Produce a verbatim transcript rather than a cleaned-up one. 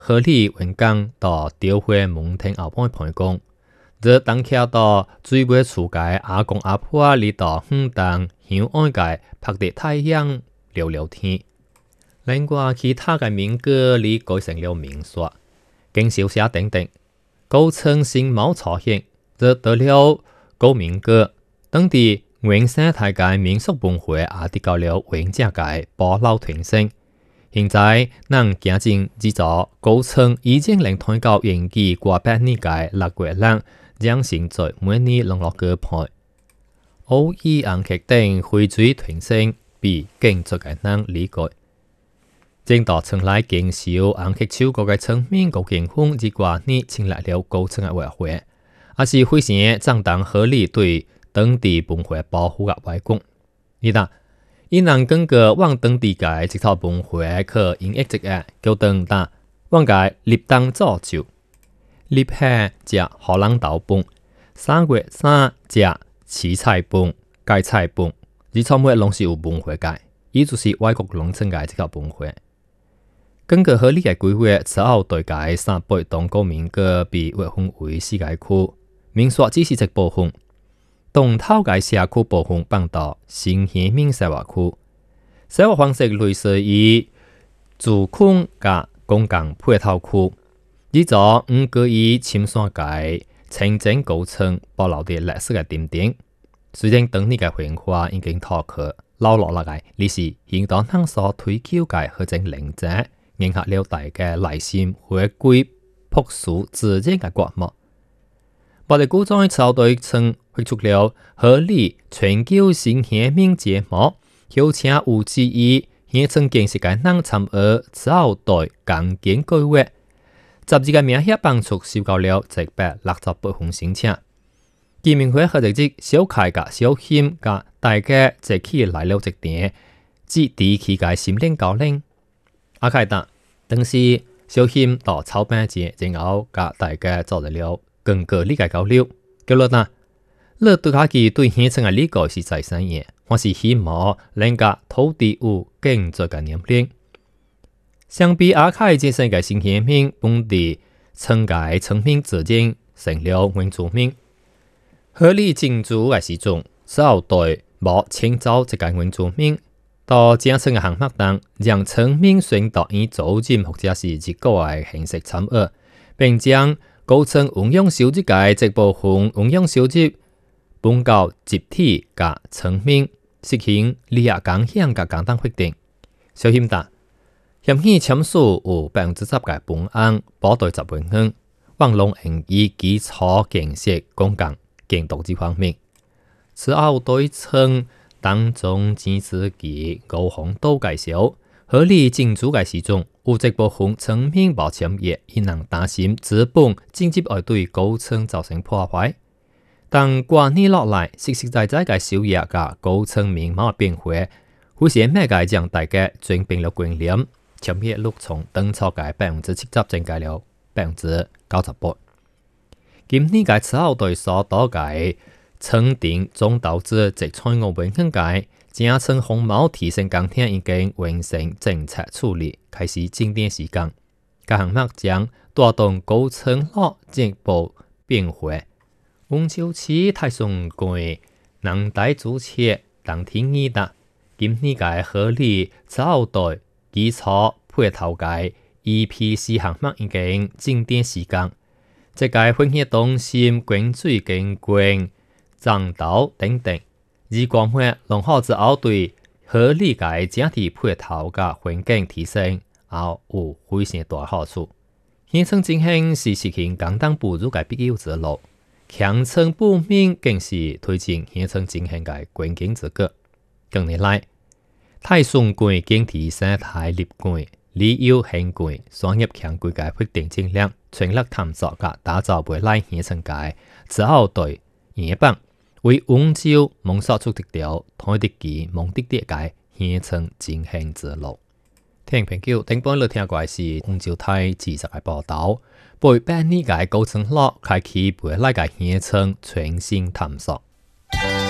河里运江到雕花蒙亭后半盘讲，这当徛到最尾厝界阿公阿婆里到远东乡岸界拍得太阳聊聊天。另外其他嘅民歌里改成了民说，经小写等等，构成新貌出现，这得了高民歌。当地永生大界民俗文化也得到了永正界保留传承。现在，咱行进制作高层已经能推到延期过百年界六月人，将成在每年农落歌派。偶尔红客等回水传承，比建筑嘅人理解。正到村内经手红客超過嘅村民高警方以過年請來了高層嘅活會，也是非常贊同合理對當地文化保護嘅外公。而但伊能根據往當地嘅這套文化可演繹一個叫當但往嘅立冬早酒，立夏食荷蘭豆飯，三月三食荠菜飯、芥菜飯，呢套每攏是有文化嘅，伊就是外國農村嘅這套文化。根據合理嘅規劃，此後對界三百棟高民歌被劃分為四個區，民說只是一部分。東頭嘅社區部分放到新興民生活區，生活方式類似於住區甲公共配套區。呢座五個以深山界清整高層保留啲歷史嘅點點。雖然當年嘅文化已經脫去留落嚟嘅，歷史現當當所推求嘅合正靈者，迎合了大嘅內心回歸樸素自然嘅國幕。我哋古裝朝代曾推出了合理全球新鮮民節目，邀請有志於現曾建設嘅人參與朝代共建計劃。十二個名額幫助收到了一百六十八份申請。見面會合直小開甲小謙甲大家一起來了一點，至地區嘅心靈交流。阿凱達當時小謙到草班節，然後甲大家做咗了更個理解交流。叫落嗱，你對家己對現層嘅理解是在生嘢，我是希望能夠土地有更多嘅年齡。相比阿凱這些嘅新鮮民，本地村界村民自然成了原住民。合理進駐嘅時鐘，稍對無清早一個原住民，到正村嘅項目當，讓村民選擇以組織或者是結構嘅形式參與，並將高層運用收入嘅一部分運用收入分到集體嘅村民，實行利益共享嘅共同決定。小謙達協議簽署有百分之十嘅本案，保代十分鐘，網絡營以基礎建設公共建築這方面。此後對村當中支持其高峰度介紹，合理進駐嘅時鐘，有一部分村民無簽約，伊能擔心資本直接會對高層造成破壞。但過年落來，實實在在嘅收入嘅高層面貌變化，會使咩嘅將大家轉變了觀念，簽約率從當初嘅百分之七十增加了百分之九十八。今年嘅此後對所多嘅村頂總導致直採我本境界，正村紅毛提升工廳已經完成政策處理，開始整點時間。該項目將帶動高層落進一步變化。溫州市太松區能大主設當天二達，今年嘅合理此後對基礎配套嘅 E P C 項目已經整點時間。即個分享中心、滾水景觀、藏道等等，而光會融合之後對合理嘅整體配套嘅環境提升，也有非常大好處。現村進行是實行簡單步入嘅必要之路，鄉村部門更是推進現村進行嘅關鍵之舉。近年來，太松區經濟生態立區、旅遊興區、商業強區嘅發展戰略，全力探索及打造未來現村界之後對野邦為溫州夢想出的條台的基夢的啲嘅現村進行之路。聽朋友頂半日聽過是溫州台記者嘅報道，為百年嘅高層落開啟未來嘅現村全新探索。